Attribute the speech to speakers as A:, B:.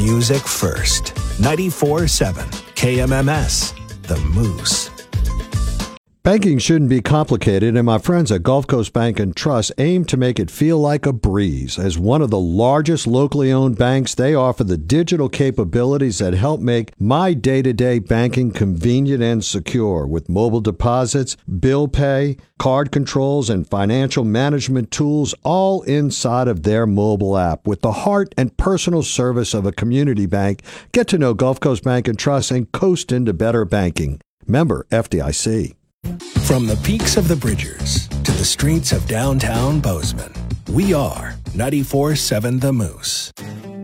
A: music first. 94.7 KMMS, The Moose.
B: Banking shouldn't be complicated, and my friends at Gulf Coast Bank and Trust aim to make it feel like a breeze. As one of the largest locally owned banks, they offer the digital capabilities that help make my day-to-day banking convenient and secure with mobile deposits, bill pay, card controls, and financial management tools all inside of their mobile app. With the heart and personal service of a community bank, get to know Gulf Coast Bank and Trust and coast into better banking. Member FDIC.
A: From the peaks of the Bridgers to the streets of downtown Bozeman, we are 94.7 The Moose.